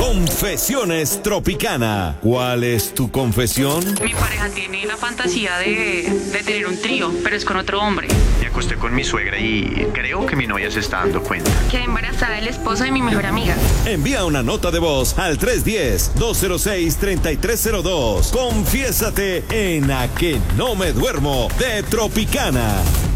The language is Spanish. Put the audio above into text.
Confesiones Tropicana. ¿Cuál es tu confesión? Mi pareja tiene la fantasía de tener un trío, pero es con otro hombre. Me acosté con mi suegra y creo que mi novia se está dando cuenta. Quedé embarazada del esposo de mi mejor amiga. Envía una nota de voz al 310-206-3302. Confiésate en A que no me duermo de Tropicana.